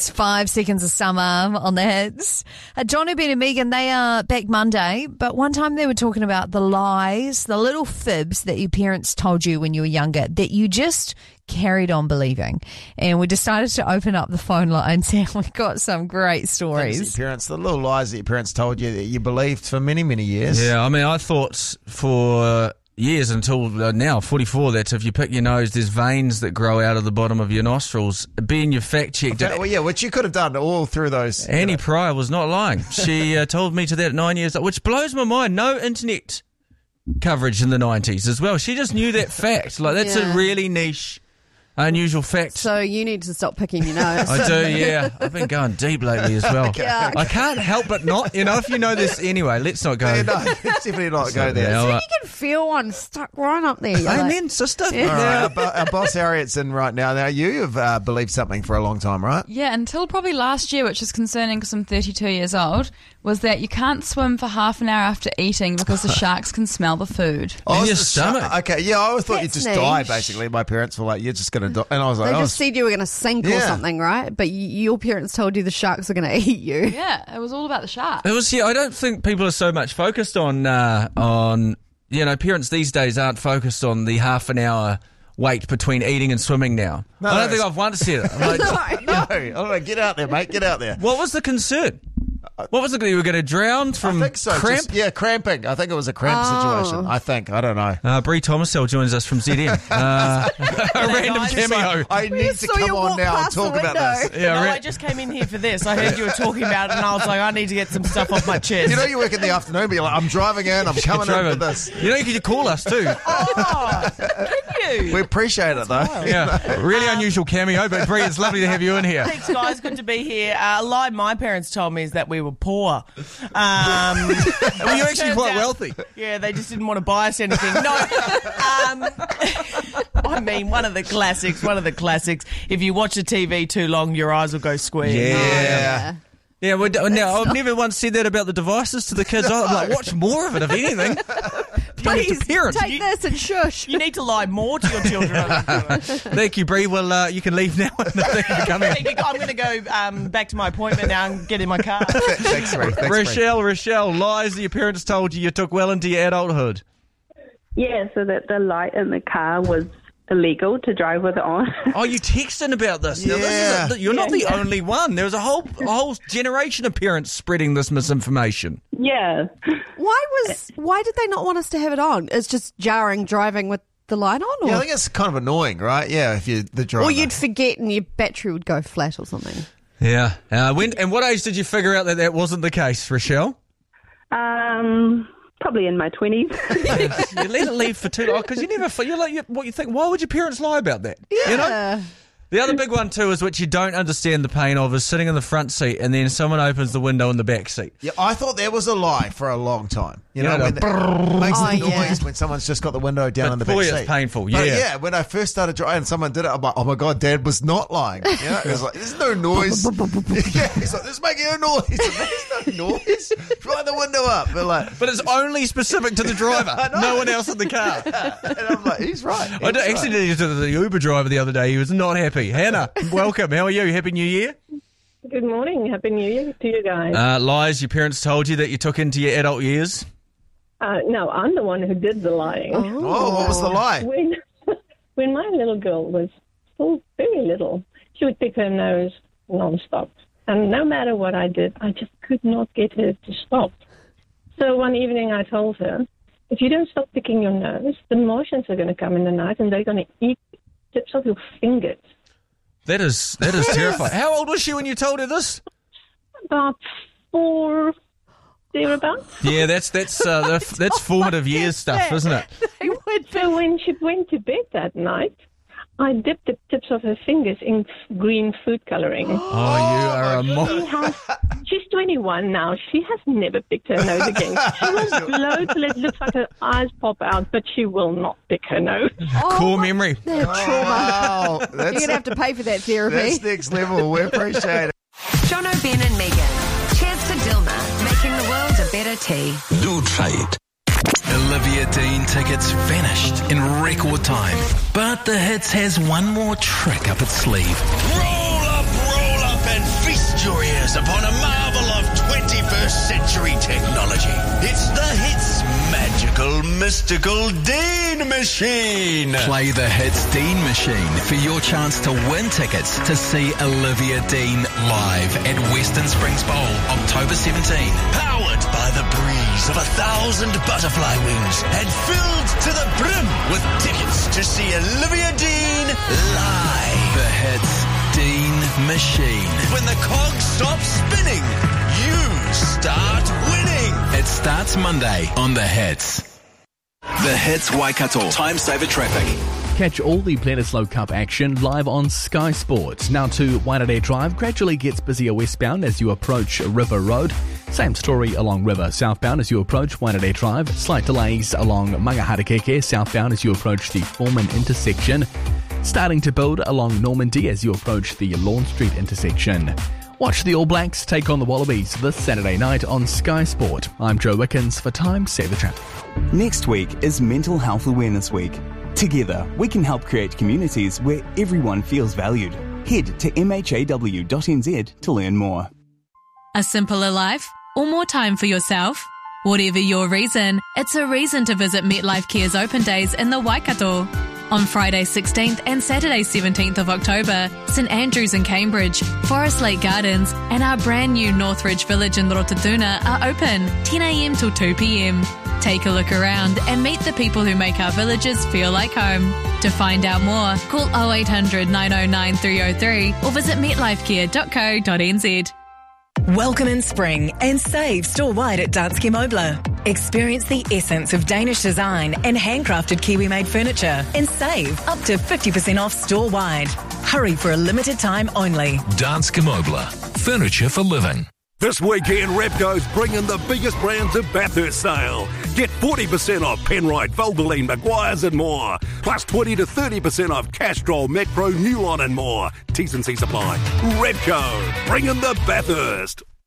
It's 5 seconds of summer on the hits. John, Ben and Megan, they are back Monday, but one time they were talking about the lies, the little fibs that your parents told you when you were younger that you just carried on believing. And we decided to open up the phone lines and we got some great stories. Your parents, the little lies that your parents told you that you believed for many, many years. Yeah, I mean, I thought for years until now, 44, that if you pick your nose, there's veins that grow out of the bottom of your nostrils. Being your fact checked. Well, yeah, which you could have done all through those. Annie Pryor was not lying. She told me to that at 9 years old, which blows my mind. No internet coverage in the 90s as well. She just knew that fact. Like, that's a really niche, unusual fact. So you need to stop picking your nose. I do, yeah. I've been going deep lately as well. Yeah. I can't help but not, if you know this anyway, let's not go. Yeah, no, definitely not go there. So you can feel one stuck right up there. Amen, sister. Yeah. All right, our boss Harriet's in right now. Now, you've believed something for a long time, right? Yeah, until probably last year, which is concerning because I'm 32 years old, was that you can't swim for half an hour after eating because the sharks can smell the food. In your stomach. Okay, yeah, I always thought you'd That's just die, niche. basically. My parents were like, you're just going to die. And I was like, They just said you were going to sink or something, right? But your parents told you the sharks are going to eat you. Yeah, it was all about the shark. It was, I don't think people are so much focused on parents these days aren't focused on the half an hour wait between eating and swimming now. No, I don't think I've once said it. I'm like, no, get out there, mate, get out there. what was the concern? What was it? You were going to drown from I think so. cramp? Cramping. I think it was a cramp situation. I think. I don't know. Bree Thomasell joins us from ZN. A random cameo. I need to come on now and talk about this. Yeah, I just came in here for this. I heard you were talking about it and I was like, I need to get some stuff off my chest. You know you work in the afternoon, but you're like, I'm driving in, I'm coming in for this. You could call us too. Oh, can you? We appreciate it, though. Yeah, really unusual cameo, but Bree, it's lovely to have you in here. Thanks, guys. Good to be here. A lie my parents told me is that we were poor. Well, you're actually turns quite out- wealthy. Yeah, they just didn't want to buy us anything. No. I mean, one of the classics. If you watch the TV too long, your eyes will go square. Yeah. Yeah, now I've never once said that about the devices to the kids. I'm like, watch more of it, if anything. Please, parents. take this and shush. You need to lie more to your children. Thank you, Bree. Well, you can leave now. Thank you for coming. I'm going to go back to my appointment now and get in my car. Thanks, Bree. Rochelle, lies that your parents told you took well into your adulthood. Yeah, so that the light in the car was illegal to drive with it on. Oh, you texting about this. Now, Yeah. You're not the only one. There was a whole generation of parents spreading this misinformation. Yeah. Why did they not want us to have it on? It's just jarring driving with the light on? Or? Yeah, I think it's kind of annoying, right? Yeah, if you're the driver. Or you'd forget and your battery would go flat or something. Yeah. And what age did you figure out that wasn't the case, Rochelle? Probably in my 20s. You let it leave for too long because you're like, what you think? Why would your parents lie about that? Yeah. You know? The other big one too is which you don't understand the pain of is sitting in the front seat and then someone opens the window in the back seat. Yeah, I thought there was a lie for a long time. You know, Yeah, when it makes the noise yeah. when someone's just got the window down in the back boy, seat. it's painful. But Yeah. when I first started driving and someone did it, I'm like, oh my God, Dad was not lying. You know, it was like, there's no noise. Yeah, he's like, there's making a noise. There's no noise. Drive the window up. But it's only specific to the driver, no one else in the car. And I'm like, he's right. I actually did it to the Uber driver the other day. He was not happy. Hannah, welcome. How are you? Happy New Year. Good morning. Happy New Year to you guys. Lies your parents told you that you took into your adult years? No, I'm the one who did the lying. Oh, what was the lie? When my little girl was still very little, she would pick her nose nonstop. And no matter what I did, I just could not get her to stop. So one evening I told her, if you don't stop picking your nose, the Martians are going to come in the night and they're going to eat tips of your fingers. That is terrifying. How old was she when you told her this? About 4, thereabouts. Yeah, that's formative years stuff, isn't it? So when she went to bed that night, I dipped the tips of her fingers in green food coloring. Oh, you are a monster. She's 21 now. She has never picked her nose again. She will blow till it looks like her eyes pop out, but she will not pick her nose. Core memory. Trauma. Wow. You're going to have to pay for that therapy. That's next level. We appreciate it. John O'Ben and Megan. Cheers to Dilma, making the world a better tea. Do try it. Olivia Dean tickets vanished in record time. But the Hits has one more trick up its sleeve. Roll up and your ears upon a marvel of 21st century technology. It's the Hits Magical Mystical Dean Machine. Play the Hits Dean Machine for your chance to win tickets to see Olivia Dean live at Western Springs Bowl, October 17. Powered by the breeze of 1,000 butterfly wings and filled to the brim with tickets to see Olivia Dean live. The Hits Dean Machine. When the cogs stop spinning, you start winning. It starts Monday on The Hits. The Hits Waikato Time Saver Traffic. Catch all the Bledisloe Cup action live on Sky Sports. Now to Waitanere Drive gradually gets busier westbound as you approach River Road. Same story along River southbound as you approach Waitanere Drive. Slight delays along Mangaharakeke southbound as you approach the Foreman intersection. Starting to build along Normandy as you approach the Lawn Street intersection. Watch the All Blacks take on the Wallabies this Saturday night on Sky Sport. I'm Joe Wickens for Time Saver Traffic. Next week is Mental Health Awareness Week. Together, we can help create communities where everyone feels valued. Head to mhaw.nz to learn more. A simpler life or more time for yourself? Whatever your reason, it's a reason to visit MetLife Care's open days in the Waikato. On Friday 16th and Saturday 17th of October, St Andrews in Cambridge, Forest Lake Gardens and our brand new Northridge Village in Rotorua are open 10am till 2pm. Take a look around and meet the people who make our villages feel like home. To find out more, call 0800 909 303 or visit metlifecare.co.nz. Welcome in spring and save store-wide at Danske Møbler. Experience the essence of Danish design and handcrafted Kiwi-made furniture and save up to 50% off store-wide. Hurry for a limited time only. Danske Møbler. Furniture for living. This weekend, Repco's bringing the biggest brands of Bathurst sale. Get 40% off Penrite, Valvoline, Maguire's and more. Plus 20 to 30% off Castrol, Metpro, Newlon and more. T's and C's apply. Repco, bringing the Bathurst.